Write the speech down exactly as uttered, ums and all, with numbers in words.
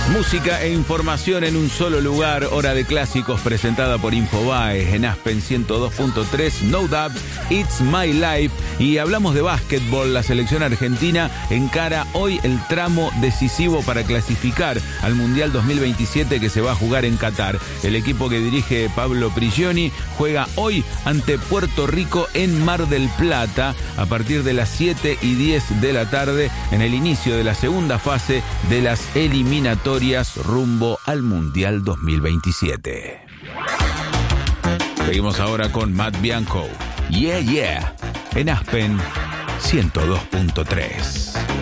Música e información en un solo lugar. Hora de clásicos presentada por Infobae en Aspen ciento dos punto tres. No Doubt, It's My Life. Y hablamos de básquetbol. La selección argentina encara hoy el tramo decisivo para clasificar al Mundial dos mil veintisiete que se va a jugar en Qatar. El equipo que dirige Pablo Prigioni juega hoy ante Puerto Rico en Mar del Plata a partir de las siete y diez de la tarde en el inicio de la segunda fase de las eliminatorias rumbo al Mundial dos mil veintisiete. Seguimos ahora con Matt Bianco. Yeah, yeah. En Aspen ciento dos punto tres.